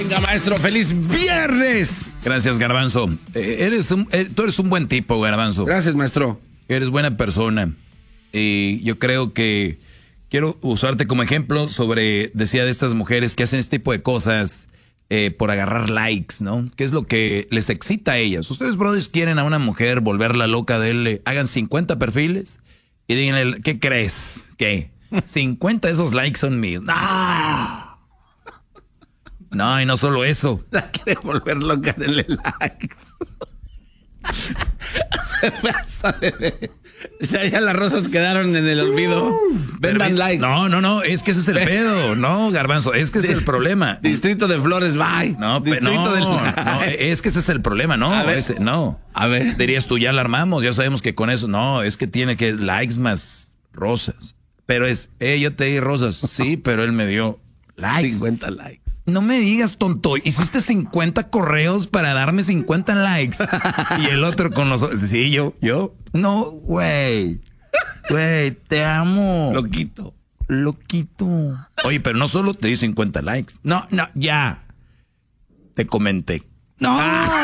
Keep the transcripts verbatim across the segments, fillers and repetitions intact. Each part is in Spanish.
Venga, maestro, feliz viernes. Gracias, Garbanzo. Eh, eres un, eh, tú eres un buen tipo, Garbanzo. Gracias, maestro. Eres buena persona. Y yo creo que quiero usarte como ejemplo sobre, decía, de estas mujeres que hacen este tipo de cosas eh, por agarrar likes, ¿no? ¿Qué es lo que les excita a ellas? Ustedes, brothers, quieren a una mujer volverla loca de él, hagan cincuenta perfiles y díganle, ¿qué crees? ¿Qué? cincuenta de esos likes son míos. ¡No! No, y no solo eso. La quiere volver loca, denle likes. Se pasa de... Ya, ya las rosas quedaron en el olvido. Vendan likes. No, no, no, es que ese es el pedo. No, Garbanzo, es que ese es el problema. Distrito de Flores, bye. No, Distrito no, del... no, es que ese es el problema, no. A ver. Ese, no. A ver. Dirías tú, ya la armamos, ya sabemos que con eso. No, es que tiene que likes más rosas. Pero es, eh, yo te di rosas. Sí, pero él me dio likes. cincuenta likes. No me digas, tonto, hiciste cincuenta correos para darme cincuenta likes. Y el otro con los... Sí, yo, yo. No, güey. Güey, te amo. Loquito. Loquito. Oye, pero no solo te di cincuenta likes. No, no, ya. Te comenté. No.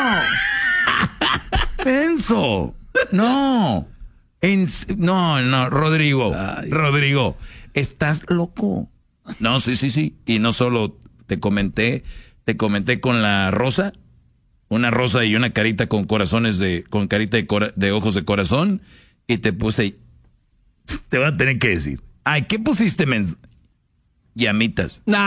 Penso. No. En, no, no, Rodrigo. Ay. Rodrigo, estás loco. No, sí, sí, sí. Y no solo... Te comenté, te comenté con la rosa, una rosa y una carita con corazones de, con carita de, cora, de ojos de corazón, y te puse, te voy a tener que decir, ay, ¿qué pusiste, mens? Llamitas. No.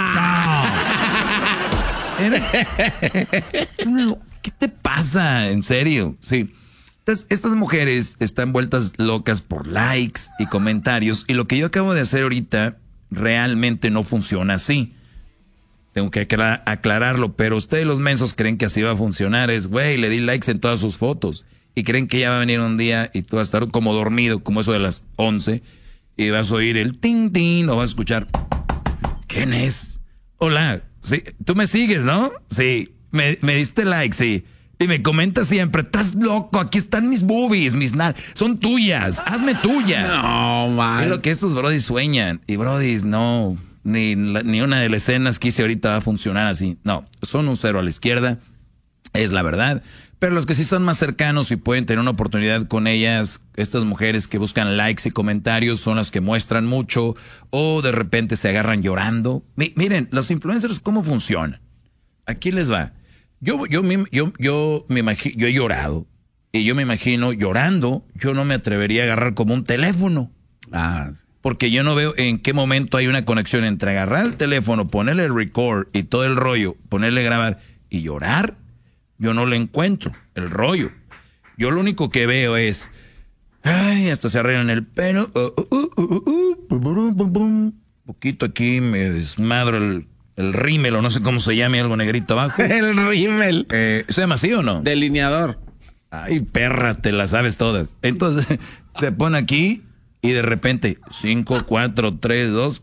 no. ¿Qué te pasa? En serio, sí. Entonces, estas mujeres están vueltas locas por likes y comentarios, y lo que yo acabo de hacer ahorita realmente no funciona así. Tengo que aclararlo, pero ustedes los mensos creen que así va a funcionar. Es, güey, le di likes en todas sus fotos. Y creen que ya va a venir un día y tú vas a estar como dormido, como eso de las once, y vas a oír el ting, ting, o vas a escuchar, ¿quién es? Hola, sí, tú me sigues, ¿no? Sí, me, me diste like, sí. Y me comentas siempre, estás loco, aquí están mis boobies, mis nal, son tuyas, hazme tuya. No, man. Es lo que estos brodis sueñan. Y brodis, no... Ni, ni una de las escenas que hice ahorita va a funcionar así. No, son un cero a la izquierda, es la verdad. Pero los que sí son más cercanos y pueden tener una oportunidad con ellas, estas mujeres que buscan likes y comentarios son las que muestran mucho o de repente se agarran llorando. Mi, miren, los influencers, ¿cómo funcionan? Aquí les va. Yo, yo, yo, yo, me imagino, yo he llorado y yo me imagino llorando, yo no me atrevería a agarrar como un teléfono. Ah, sí. Porque yo no veo en qué momento hay una conexión entre agarrar el teléfono, ponerle el record y todo el rollo, ponerle grabar y llorar. Yo no le encuentro el rollo. Yo lo único que veo es, ay, hasta se arreglan el pelo, uh, uh, uh, uh, uh, un poquito aquí me desmadro el, el rímel o no sé cómo se llame, algo negrito abajo. El rímel. Eh, ¿Se llama así o no? Delineador. Ay, perra, te las sabes todas. Entonces, te pone aquí. Y de repente, cinco, cuatro, tres, dos.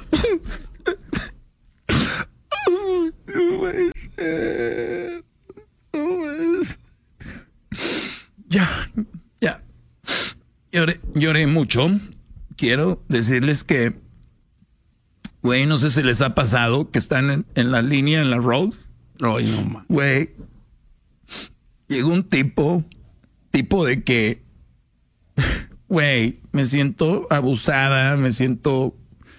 Ya, ya. Lloré, lloré mucho. Quiero decirles que, güey, no sé si les ha pasado que están en, en la línea, en la Rose. Ay, no, man. Güey, llegó un tipo, tipo de que... Güey, me siento abusada, me siento...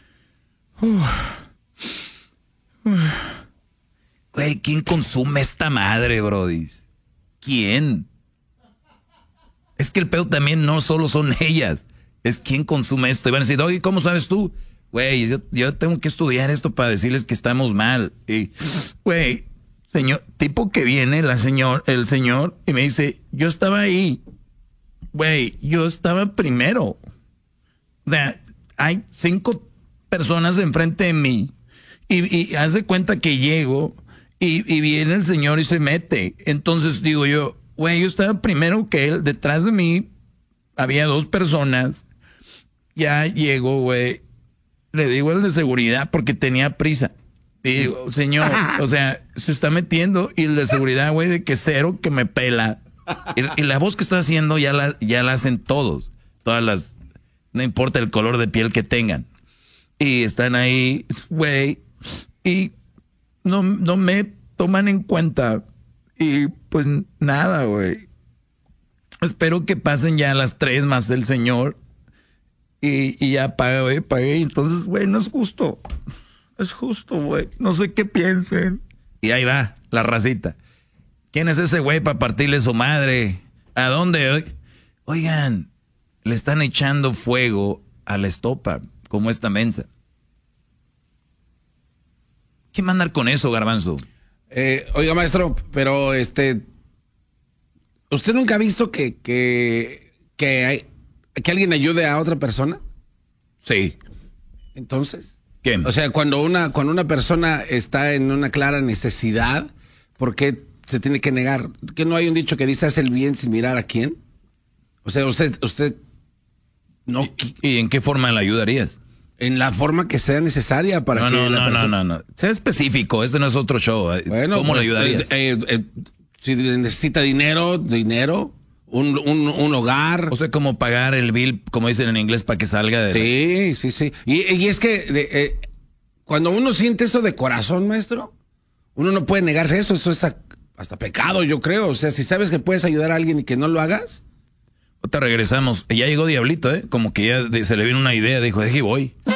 Güey, ¿quién consume esta madre, brodis? ¿Quién? Es que el pedo también no solo son ellas, es quién consume esto. Y van a decir, oye, ¿cómo sabes tú? Güey, yo, yo tengo que estudiar esto para decirles que estamos mal. Y, güey, señor, tipo que viene la señor, el señor y me dice, yo estaba ahí. Güey, yo estaba primero. O sea, hay cinco personas enfrente de mí. Y, y haz de cuenta que llego y, y viene el señor y se mete. Entonces digo yo, güey, yo estaba primero que él. Detrás de mí había dos personas. Ya llego, güey. Le digo al de seguridad porque tenía prisa. Y digo, señor, o sea, se está metiendo. Y el de seguridad, güey, de que cero que me pela. Y, y la voz que estoy haciendo ya la, ya la hacen todos. Todas las... No importa el color de piel que tengan. Y están ahí, güey. Y no, no me toman en cuenta. Y pues nada, güey. Espero que pasen ya las tres más el señor. Y, y ya pagué, güey, pagué. Entonces, güey, no es justo. Es justo, güey. No sé qué piensen. Y ahí va, la racita. ¿Quién es ese güey para partirle su madre? ¿A dónde? Oigan, le están echando fuego a la estopa, como esta mensa. ¿Quién va a andar con eso, Garbanzo? Eh, oiga, maestro, pero este... ¿Usted nunca ha visto que, que, que, hay, que alguien ayude a otra persona? Sí. Entonces... ¿Quién? O sea, cuando una, cuando una persona está en una clara necesidad, ¿por qué se tiene que negar? ¿Que no hay un dicho que dice haz el bien sin mirar a quién? O sea, usted, usted no... ¿Y, y en qué forma le ayudarías? En la forma que sea necesaria para no, que no, la no, persona... no, no, no. Sea específico, este no es otro show. Bueno, ¿cómo pues, le ayudarías? Eh, eh, eh, si necesita dinero, dinero, un, un, un hogar. O sea, como pagar el bill, como dicen en inglés, para que salga de... Sí, sí, sí. Y, y es que de, eh, cuando uno siente eso de corazón, maestro, uno no puede negarse a eso. Eso es a, hasta pecado, yo creo. O sea, si sabes que puedes ayudar a alguien y que no lo hagas... Te regresamos. Ya llegó Diablito, ¿eh? Como que ya de, se le vino una idea. Dijo, deje voy.